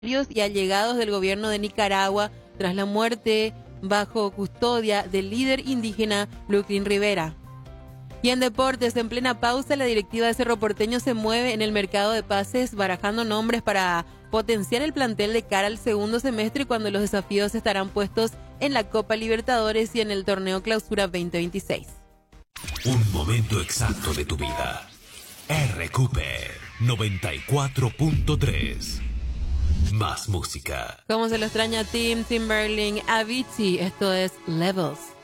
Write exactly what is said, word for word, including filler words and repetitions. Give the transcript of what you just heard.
y allegados del gobierno de Nicaragua tras la muerte bajo custodia del líder indígena Luquín Rivera. Y en deportes, en plena pausa, la directiva de Cerro Porteño se mueve en el mercado de pases barajando nombres para potenciar el plantel de cara al segundo semestre, cuando los desafíos estarán puestos en la Copa Libertadores y en el torneo Clausura veinte veintiséis. Un momento exacto de tu vida. R Q P noventa y cuatro punto tres. Más música. Como se lo extraña a Tim, Timberlake, Avicii, esto es Levels.